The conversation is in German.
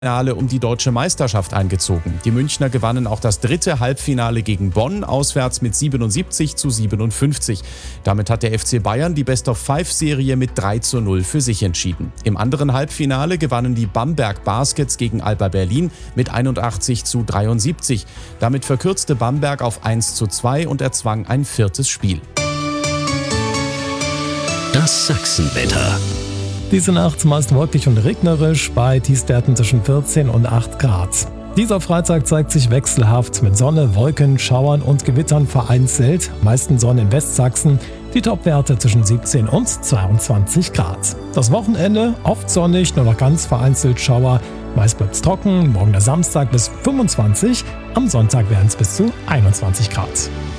Finale um die deutsche Meisterschaft eingezogen. Die Münchner gewannen auch das dritte Halbfinale gegen Bonn, auswärts mit 77-57. Damit hat der FC Bayern die Best-of-5-Serie mit 3:0 für sich entschieden. Im anderen Halbfinale gewannen die Bamberg Baskets gegen Alba Berlin mit 81-73. Damit verkürzte Bamberg auf 1:2 und erzwang ein viertes Spiel. Das Sachsenwetter. Diese Nacht meist wolkig und regnerisch bei Tiefstwerten zwischen 14 und 8 Grad. Dieser Freitag zeigt sich wechselhaft mit Sonne, Wolken, Schauern und Gewittern vereinzelt, meisten Sonne in Westsachsen, die Topwerte zwischen 17 und 22 Grad. Das Wochenende oft sonnig, nur noch ganz vereinzelt Schauer, meist bleibt es trocken, morgen der Samstag bis 25, am Sonntag werden es bis zu 21 Grad.